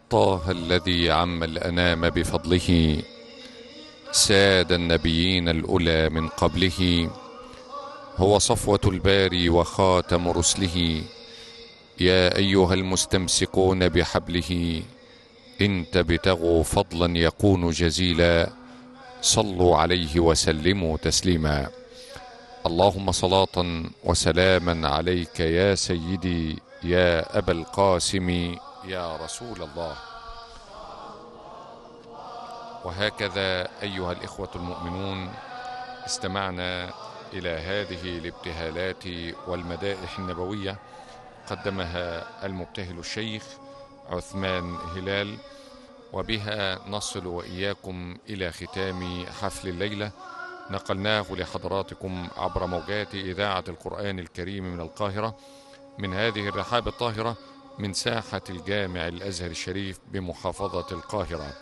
طه الذي عم الأنام بفضله، ساد النبيين الأولى من قبله، هو صفوة الباري وخاتم رسله. يا أيها المستمسكون بحبله، إن تبتغوا فضلا يكون جزيلا، صلوا عليه وسلموا تسليما. اللهم صلاة وسلاما عليك يا سيدي يا أبا القاسم يا رسول الله. وهكذا أيها الإخوة المؤمنون، استمعنا إلى هذه الابتهالات والمدائح النبوية قدمها المبتهل الشيخ عثمان هلال، وبها نصل وإياكم إلى ختام حفل الليلة. نقلناه لحضراتكم عبر موجات إذاعة القرآن الكريم من القاهرة، من هذه الرحاب الطاهرة، من ساحة الجامع الأزهر الشريف بمحافظة القاهرة.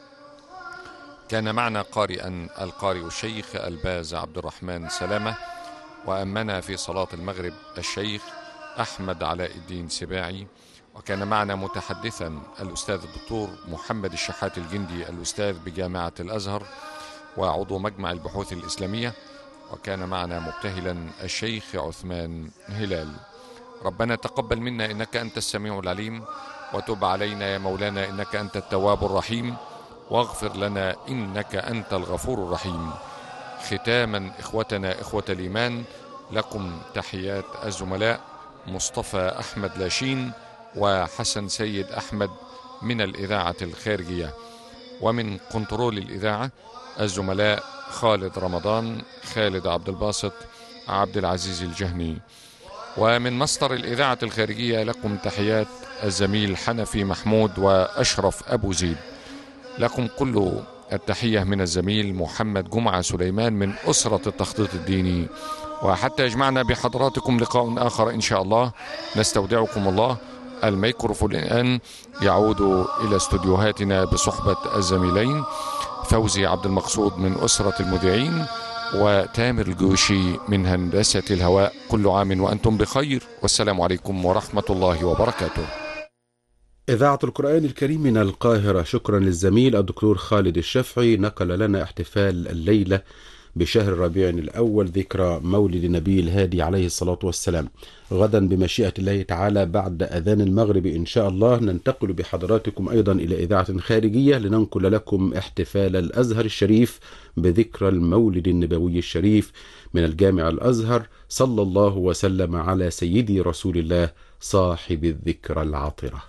كان معنا قارئا القارئ الشيخ الباز عبد الرحمن سلامة، وأمنا في صلاة المغرب الشيخ أحمد علاء الدين سباعي، وكان معنا متحدثا الأستاذ الدكتور محمد الشحات الجندي، الأستاذ بجامعة الأزهر وعضو مجمع البحوث الإسلامية، وكان معنا مبتهلا الشيخ عثمان هلال. ربنا تقبل منا إنك أنت السميع العليم، وتب علينا يا مولانا إنك أنت التواب الرحيم، واغفر لنا إنك أنت الغفور الرحيم. ختاما إخوتنا إخوة الإيمان، لكم تحيات الزملاء مصطفى أحمد لاشين وحسن سيد أحمد من الإذاعة الخارجية، ومن كنترول الإذاعة الزملاء خالد رمضان، خالد عبد الباسط، عبد العزيز الجهني. ومن مصدر الإذاعة الخارجية لكم تحيات الزميل حنفي محمود وأشرف أبو زيد. لكم كل التحية من الزميل محمد جمعة سليمان من أسرة التخطيط الديني. وحتى يجمعنا بحضراتكم لقاء آخر إن شاء الله، نستودعكم الله. الميكروفون الآن يعود إلى استوديوهاتنا بصحبة الزميلين فوزي عبد المقصود من أسرة المذيعين، وتامر الجوشي من هندسة الهواء. كل عام وأنتم بخير، والسلام عليكم ورحمة الله وبركاته. إذاعة القرآن الكريم من القاهرة، شكرا للزميل الدكتور خالد الشافعي، نقل لنا احتفال الليلة بشهر ربيع الأول، ذكرى مولد النبي الهادي عليه الصلاة والسلام. غدا بمشيئة الله تعالى بعد أذان المغرب إن شاء الله ننتقل بحضراتكم أيضا إلى إذاعة خارجية لننقل لكم احتفال الأزهر الشريف بذكرى المولد النبوي الشريف من الجامع الأزهر، صلى الله وسلم على سيدي رسول الله صاحب الذكرى العاطرة.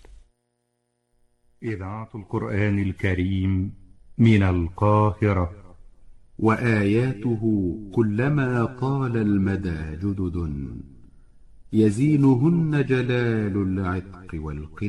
إذاعة القرآن الكريم من القاهرة. وآياته كلما طال المدى جدد، يزينهن جلال العتق والقدر.